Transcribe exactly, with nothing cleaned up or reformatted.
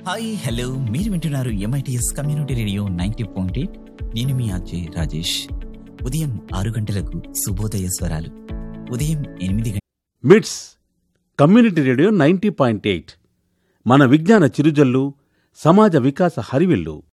Hi hello మీరు వింటున్నారు MITS community radio ninety point eight. నేను మీ అజయ్ రాజేష్. ఉదయం ఆరు గంటలకు శుభోదయ స్వరాలు, ఉదయం ఎనిమిది గంటలకు మిట్స్ community radio ninety point eight మన విజ్ఞాన చిరుజల్లు, సమాజ వికాస హరివిల్లు.